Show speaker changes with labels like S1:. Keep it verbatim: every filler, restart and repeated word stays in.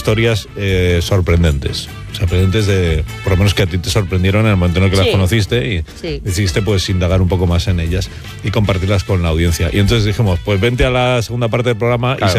S1: historias eh, sorprendentes. Sorprendentes de, por lo menos que a ti te sorprendieron en el momento en el que
S2: Sí.
S1: las conociste y
S2: Sí.
S1: decidiste pues indagar un poco más en ellas y compartirlas con la audiencia. Y entonces dijimos, pues vente a la segunda parte del programa
S3: Claro.
S1: y se